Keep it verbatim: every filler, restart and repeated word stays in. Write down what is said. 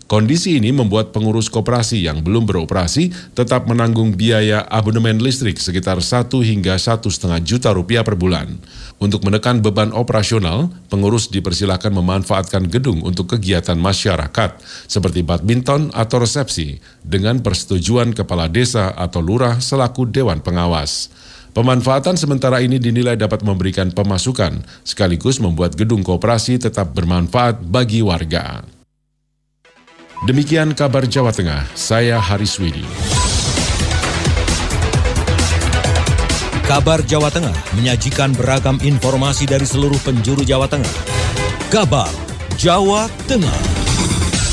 Kondisi ini membuat pengurus koperasi yang belum beroperasi tetap menanggung biaya abonemen listrik sekitar satu hingga satu setengah juta rupiah per bulan. Untuk menekan beban operasional, pengurus dipersilakan memanfaatkan gedung untuk kegiatan masyarakat seperti badminton atau resepsi dengan persetujuan kepala desa atau lurah selaku dewan pengawas. Pemanfaatan sementara ini dinilai dapat memberikan pemasukan sekaligus membuat gedung koperasi tetap bermanfaat bagi warga. Demikian kabar Jawa Tengah, saya Haris Widi. Kabar Jawa Tengah menyajikan beragam informasi dari seluruh penjuru Jawa Tengah. Kabar Jawa Tengah.